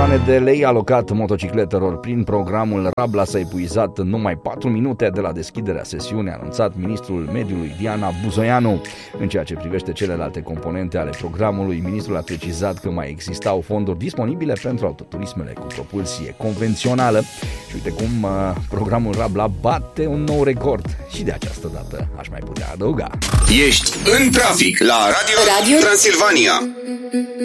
milioane de lei alocat motocicletelor prin programul Rabla s-a epuizat în numai 4 minute de la deschiderea sesiunii, a anunțat ministrul mediului Diana Buzoianu. În ceea ce privește celelalte componente ale programului, ministrul a precizat că mai existau fonduri disponibile pentru autoturismele cu propulsie convențională și uite cum programul Rabla bate un nou record și de această dată aș mai putea adăuga. Ești în trafic la Radio Transilvania.